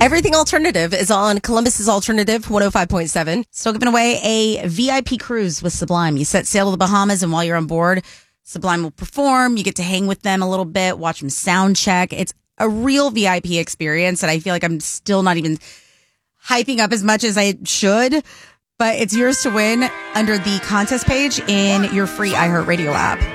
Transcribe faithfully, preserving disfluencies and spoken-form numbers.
Everything Alternative is on Columbus's Alternative one oh five point seven. Still giving away a V I P cruise with Sublime. You set sail to the Bahamas, and while you're on board, Sublime will perform. You get to hang with them a little bit, watch them sound check. It's a real V I P experience, and I feel like I'm still not even hyping up as much as I should. But it's yours to win under the contest page in your free iHeartRadio app.